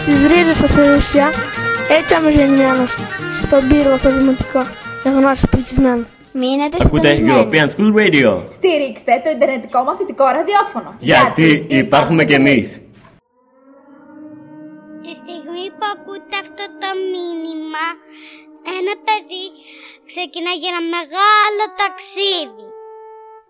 Στις ρίζες σας περιουσία, έτσι αμεσογεννημένος, στον πύργο στο δημοτικό, με γνώσεις πληθυσμένους. Μείνετε Ακούτε συντονισμένοι. European School Radio. Στηρίξτε το ιντερνετικό μαθητικό ραδιόφωνο. Γιατί υπάρχουμε κι εμείς. Τη στιγμή που ακούτε αυτό το μήνυμα, ένα παιδί ξεκινά για ένα μεγάλο ταξίδι.